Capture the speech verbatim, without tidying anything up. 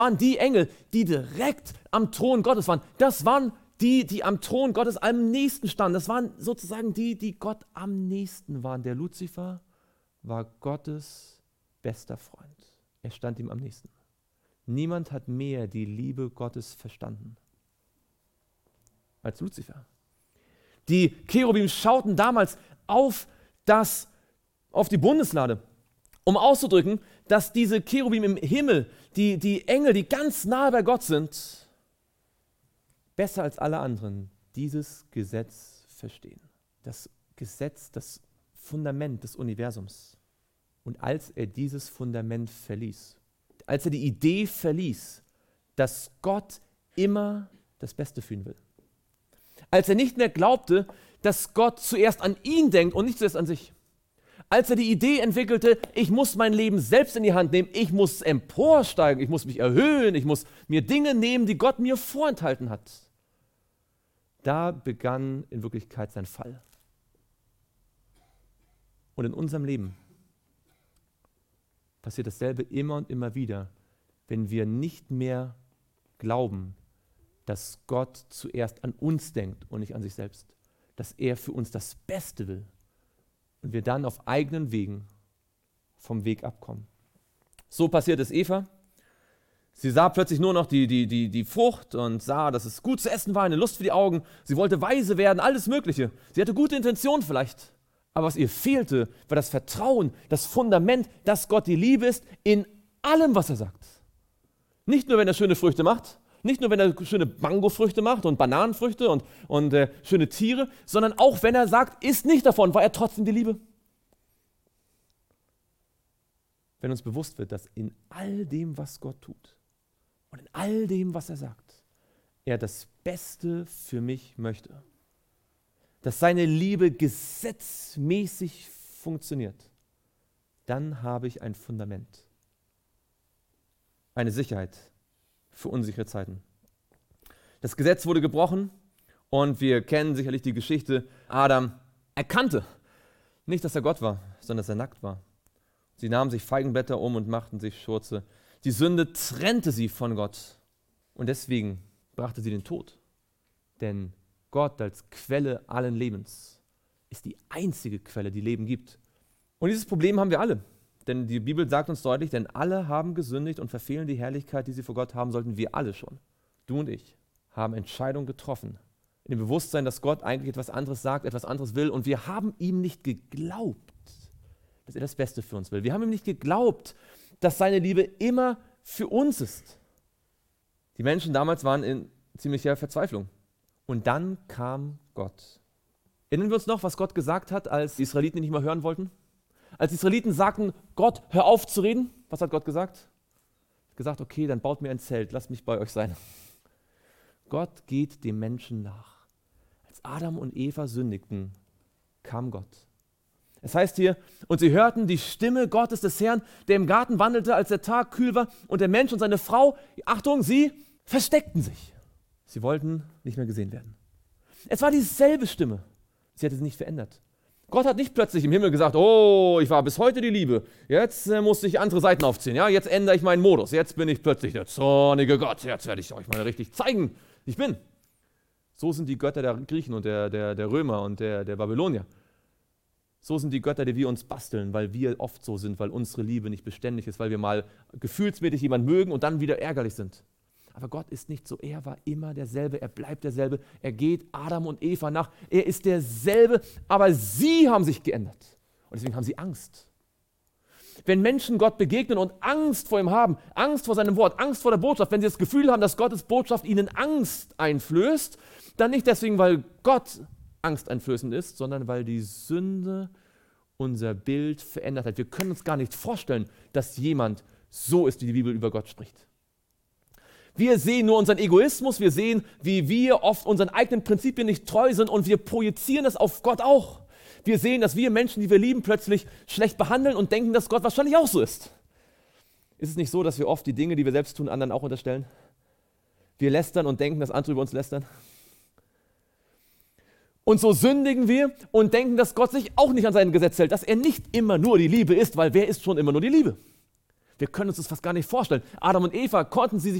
waren die Engel, die direkt am Thron Gottes waren. Das waren die, die am Thron Gottes am nächsten standen. Das waren sozusagen die, die Gott am nächsten waren. Der Luzifer war Gottes bester Freund. Er stand ihm am nächsten. Niemand hat mehr die Liebe Gottes verstanden als Luzifer. Die Cherubim schauten damals auf, das, auf die Bundeslade, um auszudrücken, dass diese Cherubim im Himmel, die, die Engel, die ganz nahe bei Gott sind, besser als alle anderen dieses Gesetz verstehen. Das Gesetz, das Fundament des Universums. Und als er dieses Fundament verließ, als er die Idee verließ, dass Gott immer das Beste für ihn will, als er nicht mehr glaubte, dass Gott zuerst an ihn denkt und nicht zuerst an sich, als er die Idee entwickelte, ich muss mein Leben selbst in die Hand nehmen, ich muss emporsteigen, ich muss mich erhöhen, ich muss mir Dinge nehmen, die Gott mir vorenthalten hat, da begann in Wirklichkeit sein Fall. Und in unserem Leben passiert dasselbe immer und immer wieder, wenn wir nicht mehr glauben, dass Gott zuerst an uns denkt und nicht an sich selbst, dass er für uns das Beste will und wir dann auf eigenen Wegen vom Weg abkommen. So passiert es Eva. Sie sah plötzlich nur noch die, die, die, die Frucht und sah, dass es gut zu essen war, eine Lust für die Augen. Sie wollte weise werden, alles Mögliche. Sie hatte gute Intentionen vielleicht. Aber was ihr fehlte, war das Vertrauen, das Fundament, dass Gott die Liebe ist in allem, was er sagt. Nicht nur, wenn er schöne Früchte macht, nicht nur, wenn er schöne Mangofrüchte macht und Bananenfrüchte und, und äh, schöne Tiere, sondern auch, wenn er sagt, isst nicht davon, war er trotzdem die Liebe. Wenn uns bewusst wird, dass in all dem, was Gott tut und in all dem, was er sagt, er das Beste für mich möchte, dass seine Liebe gesetzmäßig funktioniert, dann habe ich ein Fundament, eine Sicherheit für unsichere Zeiten. Das Gesetz wurde gebrochen und wir kennen sicherlich die Geschichte. Adam erkannte nicht, dass er Gott war, sondern dass er nackt war. Sie nahmen sich Feigenblätter um und machten sich Schurze. Die Sünde trennte sie von Gott und deswegen brachte sie den Tod. Denn Gott als Quelle allen Lebens ist die einzige Quelle, die Leben gibt. Und dieses Problem haben wir alle. Denn die Bibel sagt uns deutlich, denn alle haben gesündigt und verfehlen die Herrlichkeit, die sie vor Gott haben sollten. Wir alle schon. Du und ich haben Entscheidungen getroffen. In dem Bewusstsein, dass Gott eigentlich etwas anderes sagt, etwas anderes will. Und wir haben ihm nicht geglaubt, dass er das Beste für uns will. Wir haben ihm nicht geglaubt, dass seine Liebe immer für uns ist. Die Menschen damals waren in ziemlicher Verzweiflung. Und dann kam Gott. Erinnern wir uns noch, was Gott gesagt hat, als die Israeliten ihn nicht mehr hören wollten? Als die Israeliten sagten, Gott, hör auf zu reden, was hat Gott gesagt? Er hat gesagt, okay, dann baut mir ein Zelt, lasst mich bei euch sein. Gott geht dem Menschen nach. Als Adam und Eva sündigten, kam Gott. Es heißt hier, und sie hörten die Stimme Gottes des Herrn, der im Garten wandelte, als der Tag kühl war, und der Mensch und seine Frau, Achtung, sie versteckten sich. Sie wollten nicht mehr gesehen werden. Es war dieselbe Stimme. Sie hatte sie nicht verändert. Gott hat nicht plötzlich im Himmel gesagt, oh, ich war bis heute die Liebe, jetzt äh, muss ich andere Seiten aufziehen, ja? Jetzt ändere ich meinen Modus, jetzt bin ich plötzlich der zornige Gott, jetzt werde ich euch mal richtig zeigen, ich bin. So sind die Götter der Griechen und der, der, der Römer und der, der Babylonier. So sind die Götter, die wir uns basteln, weil wir oft so sind, weil unsere Liebe nicht beständig ist, weil wir mal gefühlsmäßig jemanden mögen und dann wieder ärgerlich sind. Aber Gott ist nicht so, er war immer derselbe, er bleibt derselbe, er geht Adam und Eva nach, er ist derselbe, aber sie haben sich geändert und deswegen haben sie Angst. Wenn Menschen Gott begegnen und Angst vor ihm haben, Angst vor seinem Wort, Angst vor der Botschaft, wenn sie das Gefühl haben, dass Gottes Botschaft ihnen Angst einflößt, dann nicht deswegen, weil Gott angsteinflößend ist, sondern weil die Sünde unser Bild verändert hat. Wir können uns gar nicht vorstellen, dass jemand so ist, wie die Bibel über Gott spricht. Wir sehen nur unseren Egoismus, wir sehen, wie wir oft unseren eigenen Prinzipien nicht treu sind und wir projizieren das auf Gott auch. Wir sehen, dass wir Menschen, die wir lieben, plötzlich schlecht behandeln und denken, dass Gott wahrscheinlich auch so ist. Ist es nicht so, dass wir oft die Dinge, die wir selbst tun, anderen auch unterstellen? Wir lästern und denken, dass andere über uns lästern. Und so sündigen wir und denken, dass Gott sich auch nicht an sein Gesetz hält, dass er nicht immer nur die Liebe ist, weil wer ist schon immer nur die Liebe? Wir können uns das fast gar nicht vorstellen. Adam und Eva konnten sie sich